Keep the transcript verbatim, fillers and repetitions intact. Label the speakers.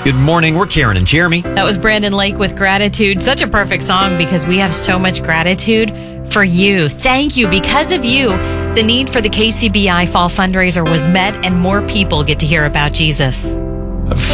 Speaker 1: Good morning. We're Karen and Jeremy.
Speaker 2: That was Brandon Lake with Gratitude. Such a perfect song because we have so much gratitude for you. Thank you. Because of you, the need for the K C B I Fall Fundraiser was met and more people get to hear about Jesus.